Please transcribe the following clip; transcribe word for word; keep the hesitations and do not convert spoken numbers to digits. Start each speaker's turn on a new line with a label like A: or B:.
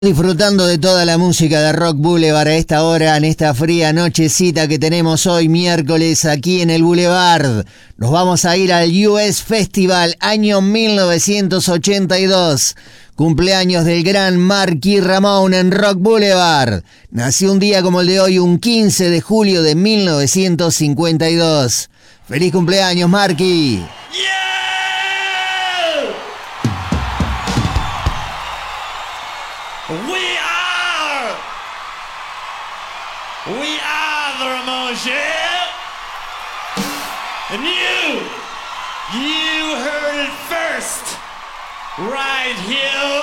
A: Disfrutando de toda la música de Rock Boulevard a esta hora, en esta fría nochecita que tenemos hoy miércoles aquí en el Boulevard. Nos vamos a ir al U S Festival, año mil novecientos ochenta y dos. Cumpleaños del gran Marky Ramone en Rock Boulevard. Nació un día como el de hoy, un quince de julio de mil novecientos cincuenta y dos. ¡Feliz cumpleaños, Marky!
B: Yeah! We are, we are the Ramones, yeah? And you, you heard it first, right here.